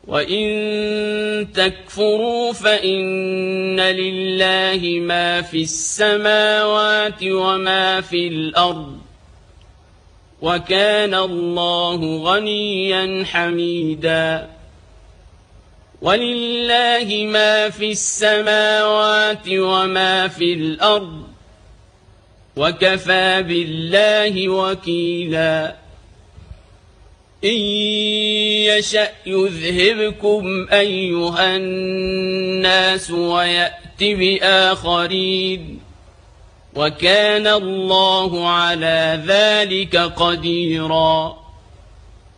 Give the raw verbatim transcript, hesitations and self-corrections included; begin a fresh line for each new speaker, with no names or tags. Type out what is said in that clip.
وإن تكفروا فإن لله ما في السماوات وما في الأرض وكان الله غنيا حميدا ولله ما في السماوات وما في الأرض وكفى بالله وكيلا إن يشأ يذهبكم أيها الناس ويأت بآخرين وكان الله على ذلك قديرا